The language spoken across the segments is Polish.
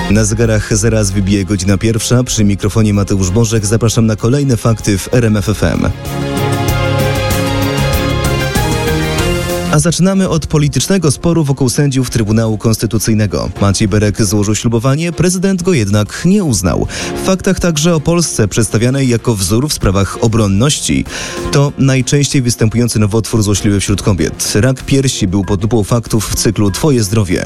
Na zegarach zaraz wybije godzina 1. Przy mikrofonie Mateusz Bożek. Zapraszam na kolejne fakty w RMF FM. A zaczynamy od politycznego sporu wokół sędziów Trybunału Konstytucyjnego. Maciej Berek złożył ślubowanie, prezydent go jednak nie uznał. W faktach także o Polsce przedstawianej jako wzór w sprawach obronności. To najczęściej występujący nowotwór złośliwy wśród kobiet. Rak piersi był pod lupą faktów w cyklu Twoje zdrowie.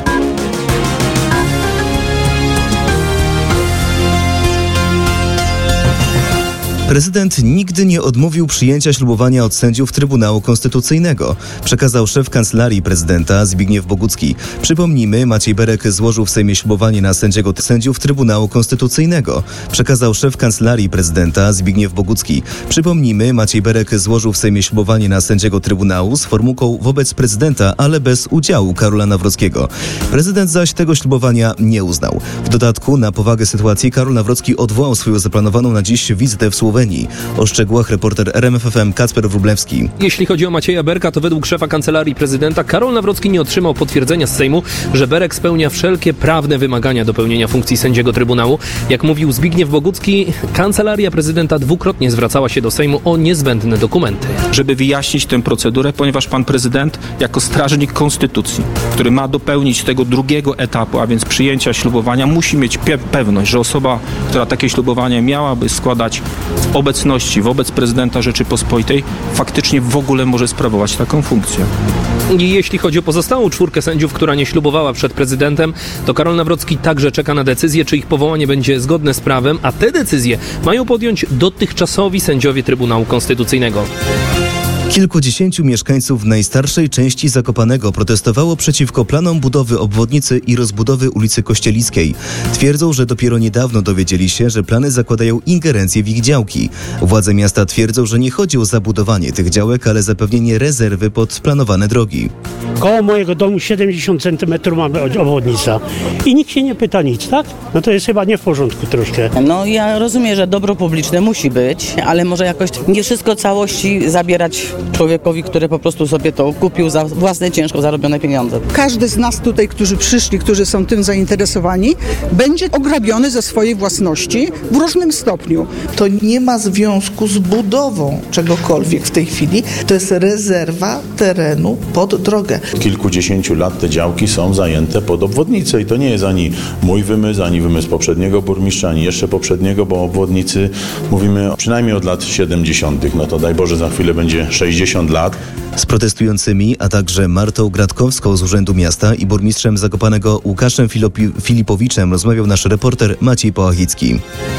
Prezydent nigdy nie odmówił przyjęcia ślubowania od sędziów Trybunału Konstytucyjnego, przekazał szef Kancelarii Prezydenta Zbigniew Bogucki. Przypomnijmy, Maciej Berek złożył w Sejmie ślubowanie na sędziów Trybunału Konstytucyjnego. Przekazał szef Kancelarii Prezydenta Zbigniew Bogucki. Przypomnijmy, Maciej Berek złożył w Sejmie ślubowanie na sędziego Trybunału z formułką wobec prezydenta, ale bez udziału Karola Nawrockiego. Prezydent zaś tego ślubowania nie uznał. W dodatku na powagę sytuacji Karol Nawrocki odwołał swoją zaplanowaną na dziś wizytę w Słowenii. O szczegółach reporter RMF FM Kacper Wróblewski. Jeśli chodzi o Macieja Berka, to według szefa Kancelarii Prezydenta Karol Nawrocki nie otrzymał potwierdzenia z Sejmu, że Berek spełnia wszelkie prawne wymagania do pełnienia funkcji sędziego Trybunału. Jak mówił Zbigniew Bogucki, Kancelaria Prezydenta dwukrotnie zwracała się do Sejmu o niezbędne dokumenty. Żeby wyjaśnić tę procedurę, ponieważ pan prezydent jako strażnik konstytucji, który ma dopełnić tego drugiego etapu, a więc przyjęcia ślubowania, musi mieć pewność, że osoba, która takie ślubowanie miałaby składać w obecności wobec prezydenta Rzeczypospolitej, faktycznie w ogóle może sprawować taką funkcję. I jeśli chodzi o pozostałą czwórkę sędziów, która nie ślubowała przed prezydentem, to Karol Nawrocki także czeka na decyzję, czy ich powołanie będzie zgodne z prawem, a te decyzje mają podjąć dotychczasowi sędziowie Trybunału Konstytucyjnego. Kilkudziesięciu mieszkańców najstarszej części Zakopanego protestowało przeciwko planom budowy obwodnicy i rozbudowy ulicy Kościelickiej. Twierdzą, że dopiero niedawno dowiedzieli się, że plany zakładają ingerencję w ich działki. Władze miasta twierdzą, że nie chodzi o zabudowanie tych działek, ale zapewnienie rezerwy pod planowane drogi. Koło mojego domu 70 cm mamy obwodnica i nikt się nie pyta nic, tak? No to jest chyba nie w porządku troszkę. No ja rozumiem, że dobro publiczne musi być, ale może jakoś nie wszystko całości zabierać człowiekowi, który po prostu sobie to kupił za własne ciężko zarobione pieniądze. Każdy z nas tutaj, którzy przyszli, którzy są tym zainteresowani, będzie ograbiony ze swojej własności w różnym stopniu. To nie ma związku z budową czegokolwiek w tej chwili. To jest rezerwa terenu pod drogę. Od kilkudziesięciu lat te działki są zajęte pod obwodnicę i to nie jest ani mój wymysł, ani wymysł poprzedniego burmistrza, ani jeszcze poprzedniego, bo o obwodnicy mówimy przynajmniej od lat 70. No to daj Boże, za chwilę będzie 60 lat. Z protestującymi, a także Martą Gratkowską z Urzędu Miasta i burmistrzem Zakopanego Łukaszem Filipowiczem rozmawiał nasz reporter Maciej Połachicki.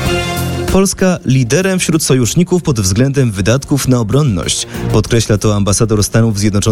Polska liderem wśród sojuszników pod względem wydatków na obronność. Podkreśla to ambasador Stanów Zjednoczonych